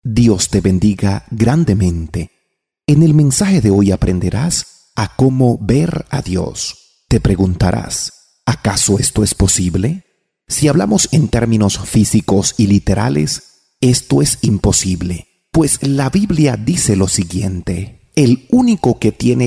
Dios te bendiga grandemente. En el mensaje de hoy aprenderás a cómo ver a Dios. Te preguntarás, ¿acaso esto es posible? Si hablamos en términos físicos y literales, esto es imposible, pues la Biblia dice lo siguiente: el único que tiene